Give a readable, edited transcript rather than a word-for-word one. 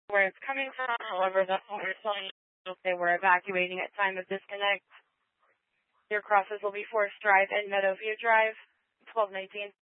where it's coming from. However, that's what we're telling you. They were evacuating at time of disconnect. Your crosses will be Forest Drive and Meadowview Drive, 1219.